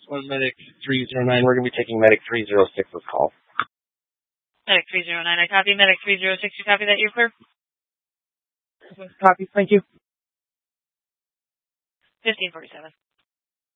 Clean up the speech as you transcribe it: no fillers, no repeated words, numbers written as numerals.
1 Medic 309. We're going to be taking Medic 306's call. Medic 309, I copy. Medic 306, you copy that? You're clear? Copy, thank you. 1547.